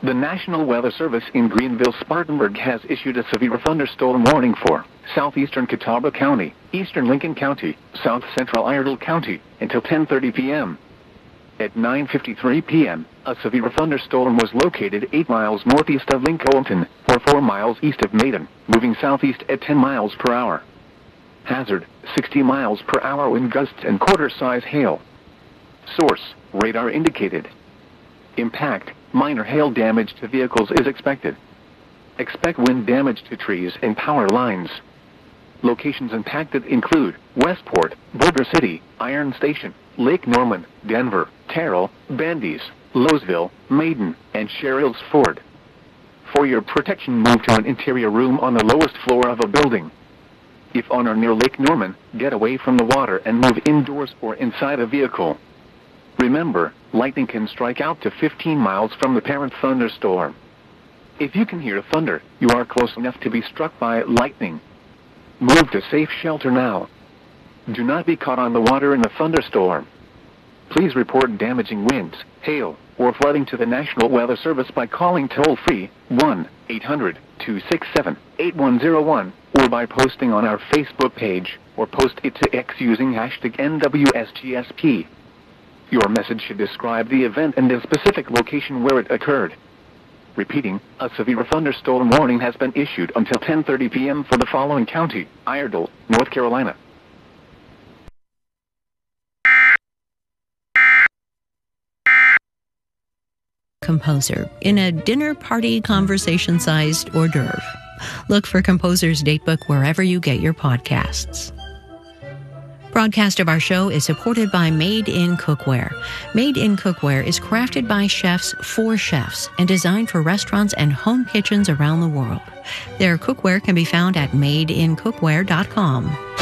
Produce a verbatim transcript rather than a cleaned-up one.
The National Weather Service in Greenville-Spartanburg has issued a severe thunderstorm warning for southeastern Catawba County, eastern Lincoln County, south central Iredell County, until ten thirty p.m. At nine fifty-three p.m., a severe thunderstorm was located eight miles northeast of Lincolnton, or four miles east of Maiden, moving southeast at ten miles per hour. Hazard, sixty miles per hour wind gusts and quarter-size hail. Source, radar indicated. Impact, minor hail damage to vehicles is expected. Expect wind damage to trees and power lines. Locations impacted include Westport, Boulder City, Iron Station, Lake Norman, Denver, Terrell, Bandies, Lowesville, Maiden, and Sherrills Ford. For your protection, move to an interior room on the lowest floor of a building. If on or near Lake Norman, get away from the water and move indoors or inside a vehicle. Remember, lightning can strike out to fifteen miles from the parent thunderstorm. If you can hear thunder, you are close enough to be struck by lightning. Move to safe shelter now. Do not be caught on the water in a thunderstorm. Please report damaging winds, hail, or flooding to the National Weather Service by calling toll-free one eight hundred, two six seven, eight one zero one or by posting on our Facebook page, or post it to X using hashtag N W S G S P. Your message should describe the event and the specific location where it occurred. Repeating, a severe thunderstorm warning has been issued until ten thirty p.m. for the following county: Iredell, North Carolina. Composer in a dinner party conversation-sized hors d'oeuvre. Look for Composer's Datebook wherever you get your podcasts. Broadcast of our show is supported by Made in Cookware. Made in Cookware is crafted by chefs for chefs and designed for restaurants and home kitchens around the world. Their cookware can be found at made in cookware dot com.